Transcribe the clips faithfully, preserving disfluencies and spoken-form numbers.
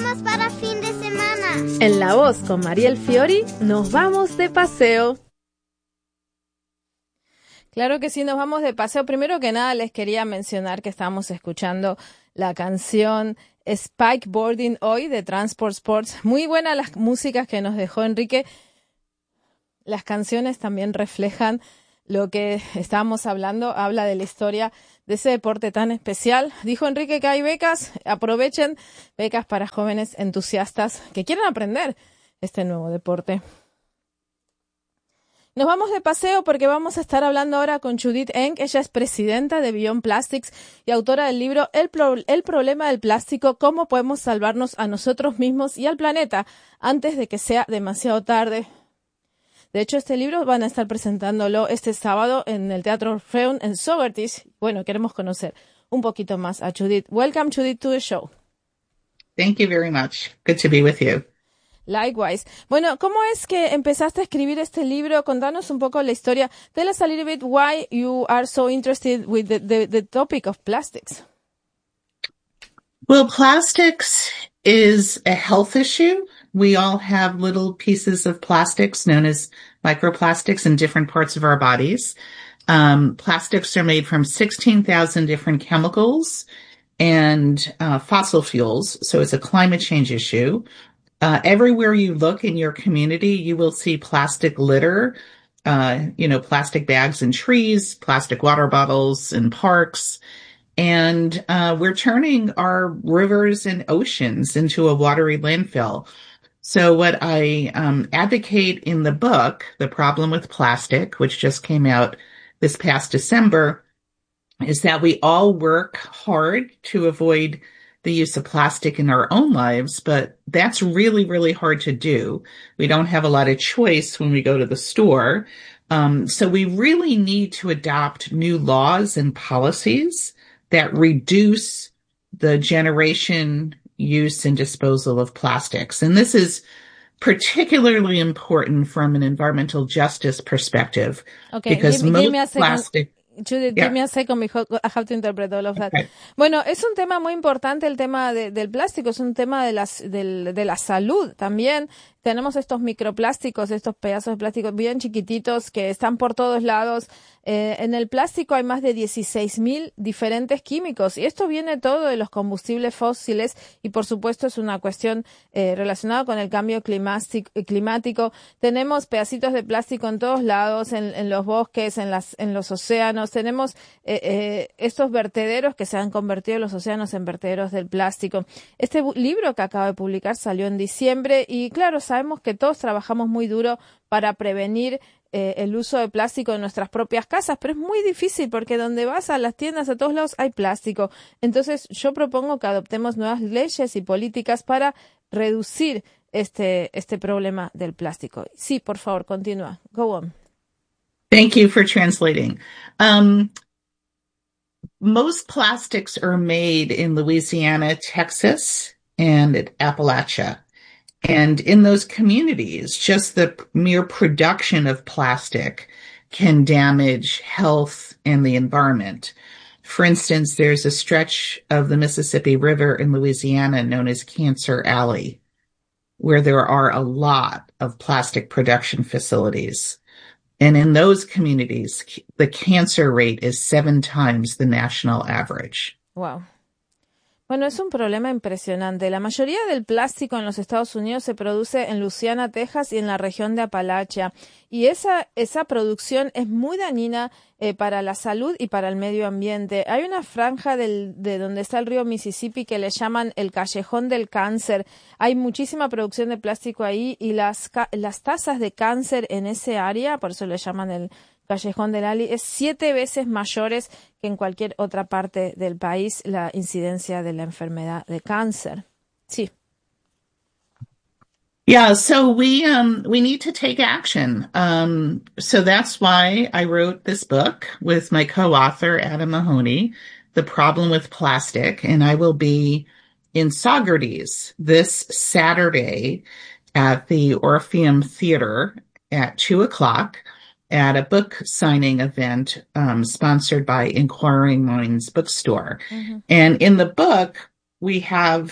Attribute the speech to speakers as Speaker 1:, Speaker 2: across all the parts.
Speaker 1: vamos para fin de semana?
Speaker 2: En La Voz con Mariel Fiori, nos vamos de paseo. Claro que sí, nos vamos de paseo. Primero que nada, les quería mencionar que estamos escuchando la canción Spikeboarding hoy de Transport Sports. Muy buenas las músicas que nos dejó Enrique. Las canciones también reflejan lo que estábamos hablando, habla de la historia de ese deporte tan especial. Dijo Enrique que hay becas, aprovechen, becas para jóvenes entusiastas que quieren aprender este nuevo deporte. Nos vamos de paseo porque vamos a estar hablando ahora con Judith Enck. Ella es presidenta de Beyond Plastics y autora del libro El, Pro- El problema del plástico, cómo podemos salvarnos a nosotros mismos y al planeta antes de que sea demasiado tarde. De hecho, este libro van a estar presentándolo este sábado en el Teatro Orfeón en Sogertis. Bueno, queremos conocer un poquito más a Judith. Welcome, Judith, to the show.
Speaker 3: Thank you very much. Good to be with you.
Speaker 2: Likewise. Bueno, ¿cómo es que empezaste a escribir este libro? Contanos un poco la historia. Tell us a little bit why you are so interested with the, the, the topic of plastics.
Speaker 3: Well, plastics is a health issue. We all have little pieces of plastics known as microplastics in different parts of our bodies. Um, plastics are made from sixteen thousand different chemicals and uh, fossil fuels, so it's a climate change issue. Uh, everywhere you look in your community, you will see plastic litter, uh, you know, plastic bags in trees, plastic water bottles in parks. And uh, we're turning our rivers and oceans into a watery landfill. So what I um, advocate in the book, The Problem with Plastic, which just came out this past December, is that we all work hard to avoid the use of plastic in our own lives, but that's really, really hard to do. We don't have a lot of choice when we go to the store. Um, so we really need to adopt new laws and policies that reduce the generation, use, and disposal of plastics. And this is particularly important from an environmental justice perspective.
Speaker 2: Okay,
Speaker 3: because
Speaker 2: give,
Speaker 3: most
Speaker 2: give me a second.
Speaker 3: plastic...
Speaker 2: Judith,
Speaker 3: Yeah.
Speaker 2: give me a second because I have to interpret all of that.
Speaker 3: Okay.
Speaker 2: Bueno, es un tema muy importante el tema de, del plástico, es un tema de, las, del, de la salud también. Tenemos estos microplásticos, estos pedazos de plástico bien chiquititos que están por todos lados. Eh, en el plástico hay más de dieciséis mil diferentes químicos y esto viene todo de los combustibles fósiles y por supuesto es una cuestión eh, relacionada con el cambio climático, climático. Tenemos pedacitos de plástico en todos lados, en, en los bosques, en, las, en los océanos. Tenemos eh, eh, estos vertederos que se han convertido los océanos en vertederos del plástico. Este bu- libro que acabo de publicar salió en diciembre y claro, sabemos que todos trabajamos muy duro para prevenir eh, el uso de plástico en nuestras propias casas, pero es muy difícil porque donde vas a las tiendas, a todos lados hay plástico. Entonces yo propongo que adoptemos nuevas leyes y políticas para reducir este, este problema del plástico. Sí, por favor, continúa. Go on.
Speaker 3: Thank you for translating. Um, most plastics are made in Louisiana, Texas, and at Appalachia. And in those communities, just the mere production of plastic can damage health and the environment. For instance, there's a stretch of the Mississippi River in Louisiana known as Cancer Alley, where there are a lot of plastic production facilities. And in those communities, the cancer rate is seven times the national average.
Speaker 2: Wow. Bueno, es un problema impresionante. La mayoría del plástico en los Estados Unidos se produce en Louisiana, Texas y en la región de Appalachia. Y esa, esa producción es muy dañina eh, para la salud y para el medio ambiente. Hay una franja del, de donde está el río Mississippi que le llaman el callejón del cáncer. Hay muchísima producción de plástico ahí y las, las tasas de cáncer en ese área, por eso le llaman el Callejón del Ali, es siete veces mayores que en cualquier otra parte del país la incidencia de la enfermedad de cáncer. Sí.
Speaker 3: Yeah, so we um we need to take action. Um so that's why I wrote this book with my co-author Adam Mahoney, The Problem with Plastic, and I will be in Saugerties this Saturday at the Orpheum Theater at two o'clock. At a book signing event um, sponsored by Inquiring Minds Bookstore. Mm-hmm. And in the book, we have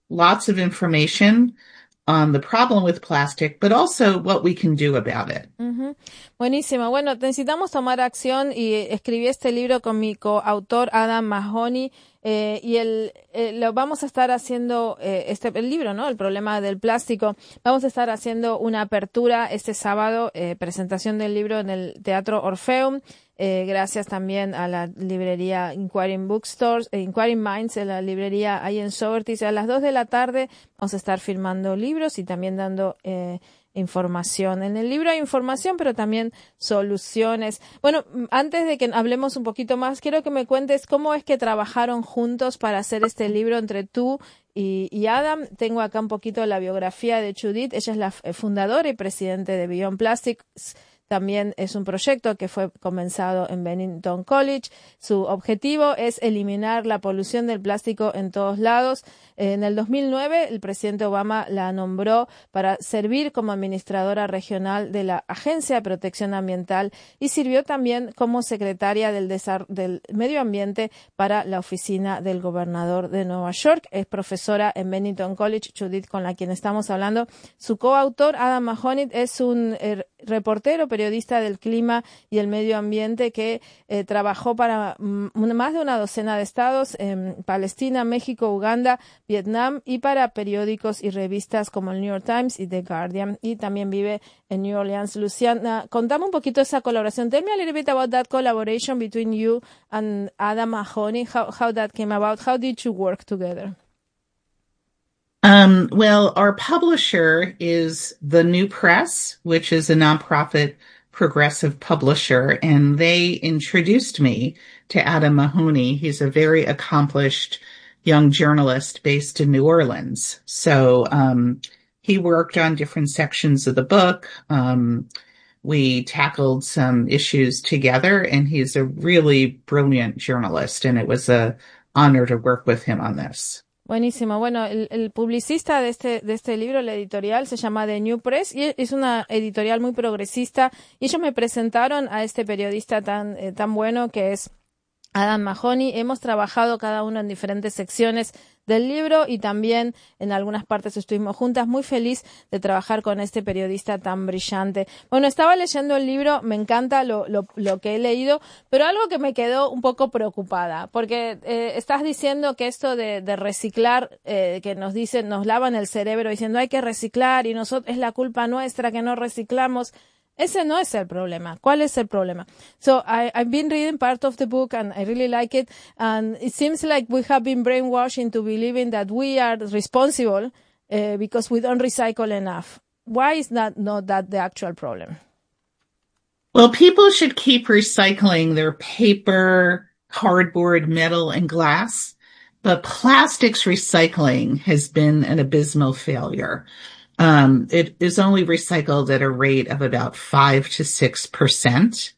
Speaker 3: lots of information on the problem with plastic, but also what we can do about it.
Speaker 2: Uh-huh. Buenísimo. Bueno, necesitamos tomar acción y escribí este libro con mi coautor Adam Mahoney eh, y el, eh, lo vamos a estar haciendo, eh, este el libro, ¿no? El problema del plástico. Vamos a estar haciendo una apertura este sábado, eh, presentación del libro en el Teatro Orfeum. Eh, gracias también a la librería Inquiring Bookstores, eh, Inquiring Minds, en la librería ahí en Sowertis. A las dos de la tarde vamos a estar firmando libros y también dando eh, información. En el libro hay información, pero también soluciones. Bueno, antes de que hablemos un poquito más, quiero que me cuentes cómo es que trabajaron juntos para hacer este libro entre tú y, y Adam. Tengo acá un poquito la biografía de Judith. Ella es la fundadora y presidente de Beyond Plastics. También es un proyecto que fue comenzado en Bennington College. Su objetivo es eliminar la polución del plástico en todos lados. En el dos mil nueve, el presidente Obama la nombró para servir como administradora regional de la Agencia de Protección Ambiental y sirvió también como secretaria del, Desar- del Medio Ambiente para la oficina del gobernador de Nueva York. Es profesora en Bennington College, Judith, con la quien estamos hablando. Su coautor, Adam Mahoney, es un eh, reportero, periodista del clima y el medio ambiente que eh, trabajó para mm, más de una docena de estados en Palestina, México, Uganda, Vietnam y para periódicos y revistas como el New York Times y The Guardian, y también vive en New Orleans. Luciana, contame un poquito esa colaboración. Tell me a little bit about that collaboration between you and Adam Mahoney, how, how that came about. How did you work together?
Speaker 3: Um, well, our publisher is The New Press, which is a nonprofit progressive publisher, and they introduced me to Adam Mahoney. He's a very accomplished young journalist based in New Orleans. So um, he worked on different sections of the book. Um, we tackled some issues together, and he's a really brilliant journalist, and it was an honor to work with him on this.
Speaker 2: Buenísimo. Bueno, el, el publicista de este, de este libro, la editorial, se llama The New Press y es una editorial muy progresista. Y ellos me presentaron a este periodista tan, eh, tan bueno que es Adam Mahoney. Hemos trabajado cada uno en diferentes secciones del libro y también en algunas partes estuvimos juntas. Muy feliz de trabajar con este periodista tan brillante. Bueno, estaba leyendo el libro, me encanta lo, lo, lo que he leído, pero algo que me quedó un poco preocupada, porque eh, estás diciendo que esto de, de reciclar, eh, que nos dicen, nos lavan el cerebro diciendo hay que reciclar y nosotros es la culpa nuestra que no reciclamos. Ese no es el problema. ¿Cuál es el problema? So I, I've been reading part of the book and I really like it. And it seems like we have been brainwashed into believing that we are responsible uh, because we don't recycle enough. Why is that not that the actual problem?
Speaker 3: Well, people should keep recycling their paper, cardboard, metal, and glass, but plastics recycling has been an abysmal failure. Um, it is only recycled at a rate of about five to six percent.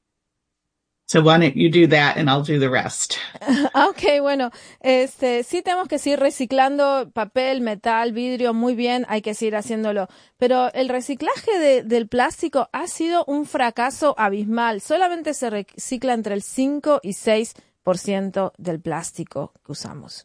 Speaker 3: So why don't you do that and I'll do the rest.
Speaker 2: Okay, bueno, este, sí tenemos que seguir reciclando papel, metal, vidrio, muy bien, hay que seguir haciéndolo. Pero el reciclaje de, del plástico ha sido un fracaso abismal. Solamente se recicla entre el cinco y seis por ciento del plástico que usamos.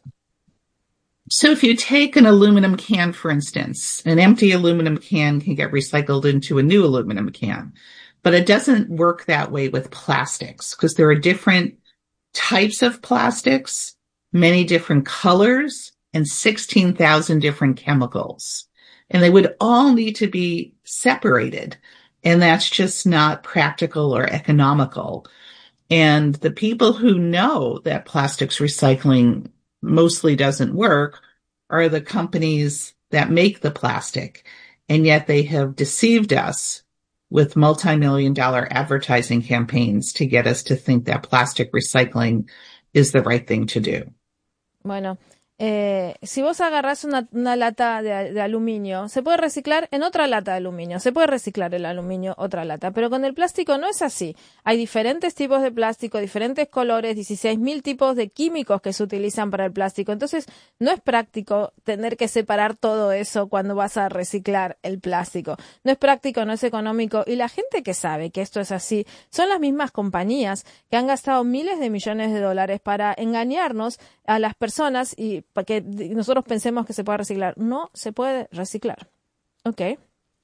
Speaker 3: So if you take an aluminum can, for instance, an empty aluminum can can get recycled into a new aluminum can, but it doesn't work that way with plastics because there are different types of plastics, many different colors, and sixteen thousand different chemicals. And they would all need to be separated. And that's just not practical or economical. And the people who know that plastics recycling mostly doesn't work are the companies that make the plastic. And yet they have deceived us with multi-million dollar advertising campaigns to get us to think that plastic recycling is the right thing to do.
Speaker 2: Bueno, eh, si vos agarrás una, una lata de, de aluminio, se puede reciclar en otra lata de aluminio, se puede reciclar el aluminio, otra lata, pero con el plástico no es así. Hay diferentes tipos de plástico, diferentes colores, dieciséis mil tipos de químicos que se utilizan para el plástico. Entonces, no es práctico tener que separar todo eso cuando vas a reciclar el plástico. No es práctico, no es económico. Y la gente que sabe que esto es así son las mismas compañías que han gastado miles de millones de dólares para engañarnos a las personas y para que nosotros pensemos que se puede reciclar. No se puede reciclar. Okay.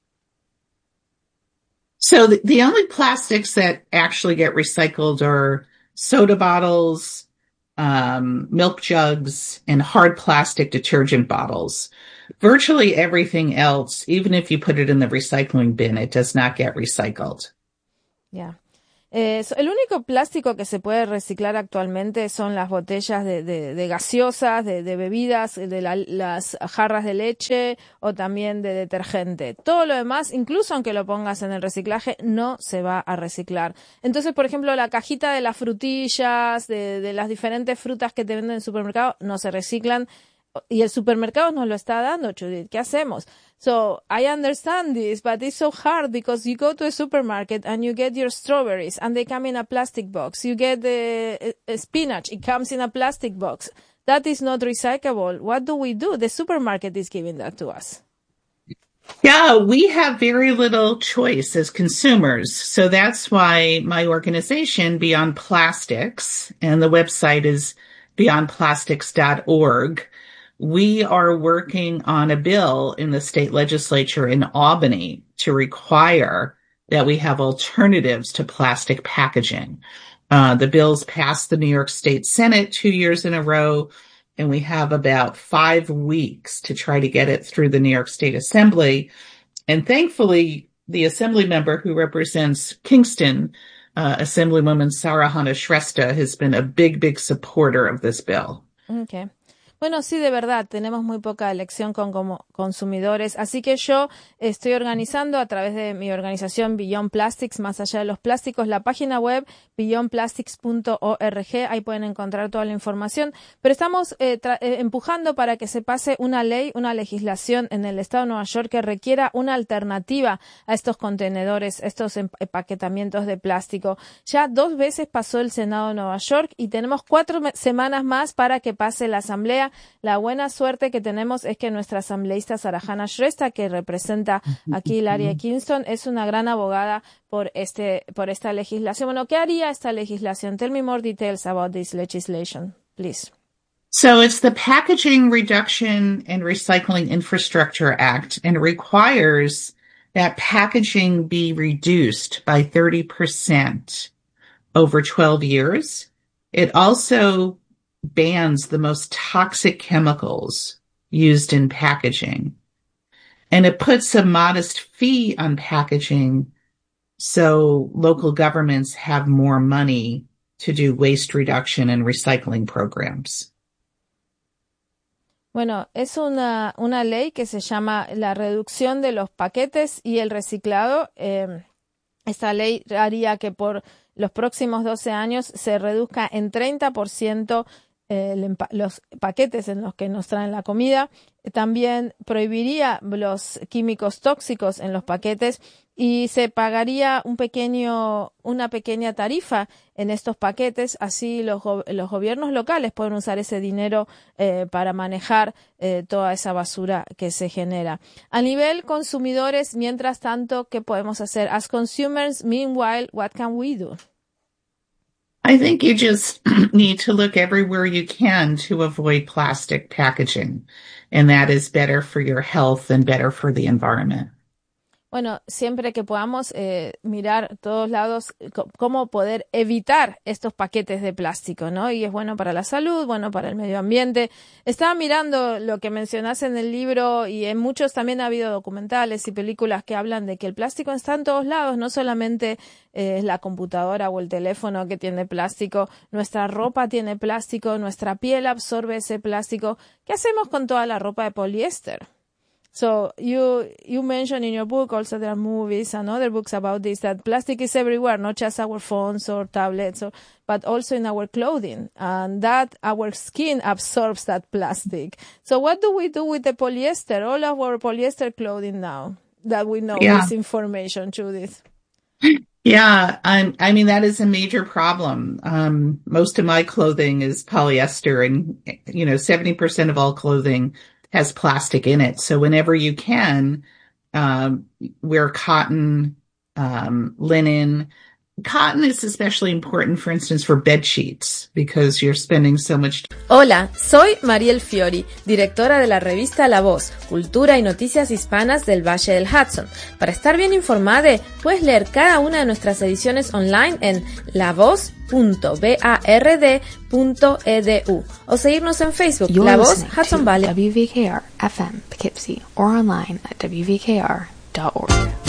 Speaker 3: So the, the only plastics that actually get recycled are soda bottles, um, milk jugs, and hard plastic detergent bottles. Virtually everything else, even if you put it in the recycling bin, it does not get recycled.
Speaker 2: Yeah. Eh, so, el único plástico que se puede reciclar actualmente son las botellas de, de, de gaseosas, de, de bebidas, de la, las jarras de leche o también de detergente. Todo lo demás, incluso aunque lo pongas en el reciclaje, no se va a reciclar. Entonces, por ejemplo, la cajita de las frutillas, de, de las diferentes frutas que te venden en el supermercado, no se reciclan. Y el supermercado nos lo está dando, Judith. ¿Qué hacemos? So, I understand this, but it's so hard because you go to a supermarket and you get your strawberries and they come in a plastic box. You get the uh, spinach, it comes in a plastic box. That is not recyclable. What do we do? The supermarket is giving that to us.
Speaker 3: Yeah, we have very little choice as consumers. So that's why my organization, Beyond Plastics, and the website is beyond plastics dot org. We are working on a bill in the state legislature in Albany to require that we have alternatives to plastic packaging. Uh, the bill's passed the New York State Senate two years in a row, and we have about five weeks to try to get it through the New York State Assembly. And thankfully, the assembly member who represents Kingston, uh, Assemblywoman Sarah Hannah Shrestha, has been a big, big supporter of this bill.
Speaker 2: Okay. Bueno, sí, de verdad, tenemos muy poca elección con como consumidores, así que yo estoy organizando a través de mi organización Beyond Plastics, más allá de los plásticos, la página web beyond plastics punto org, ahí pueden encontrar toda la información, pero estamos eh, eh, empujando para que se pase una ley, una legislación en el estado de Nueva York que requiera una alternativa a estos contenedores, estos empaquetamientos de plástico. Ya dos veces pasó el Senado de Nueva York y tenemos cuatro semanas más para que pase la Asamblea. La buena suerte que tenemos es que nuestra asambleísta Sarah Hannah Shrestha, que representa aquí el área de Kingston, es una gran abogada por este por esta legislación. Bueno, ¿qué haría esta legislación? Tell me more details about this legislation, please.
Speaker 3: So it's the Packaging Reduction and Recycling Infrastructure Act, and it requires that packaging be reduced by thirty percent over twelve years. It also bans the most toxic chemicals used in packaging. And it puts a modest fee on packaging so local governments have more money to do waste reduction and recycling programs.
Speaker 2: Bueno, es una, una ley que se llama la reducción de los paquetes y el reciclado. Eh, esta ley haría que por los próximos doce años se reduzca en treinta por ciento Eh, los paquetes en los que nos traen la comida. También prohibiría los químicos tóxicos en los paquetes y se pagaría un pequeño, una pequeña tarifa en estos paquetes. Así los, los gobiernos locales pueden usar ese dinero eh, para manejar eh, toda esa basura que se genera. A nivel consumidores, mientras tanto, ¿qué podemos hacer? As consumers, meanwhile, what can we do?
Speaker 3: I think you just need to look everywhere you can to avoid plastic packaging, and that is better for your health and better for the environment.
Speaker 2: Bueno, siempre que podamos eh, mirar todos lados cómo poder evitar estos paquetes de plástico, ¿no? Y es bueno para la salud, bueno para el medio ambiente. Estaba mirando lo que mencionas en el libro y en muchos también ha habido documentales y películas que hablan de que el plástico está en todos lados, no solamente es eh, la computadora o el teléfono que tiene plástico, nuestra ropa tiene plástico, nuestra piel absorbe ese plástico. ¿Qué hacemos con toda la ropa de poliéster? So you you mentioned in your book, also there are movies and other books about this, that plastic is everywhere, not just our phones or tablets, or, but also in our clothing, and that our skin absorbs that plastic. So what do we do with the polyester, all of our polyester clothing now that we know
Speaker 3: yeah.
Speaker 2: this information, Judith?
Speaker 3: Yeah, I'm, I mean, that is a major problem. Um, most of my clothing is polyester, and, you know, seventy percent of all clothing has plastic in it. So whenever you can, um, wear cotton, um, linen, Cotton is especially important, for instance, for bed sheets, because you're spending so much.
Speaker 2: Hola, soy Mariel Fiori, directora de la revista La Voz, Cultura y Noticias Hispanas del Valle del Hudson. Para estar bien informada, puedes leer cada una de nuestras ediciones online en la voz punto bard punto e d u o seguirnos en Facebook,
Speaker 4: You're
Speaker 2: La Voz
Speaker 4: listening
Speaker 2: Hudson
Speaker 4: to
Speaker 2: Valley.
Speaker 4: W V K R F M Poughkeepsie or online at w v k r dot org.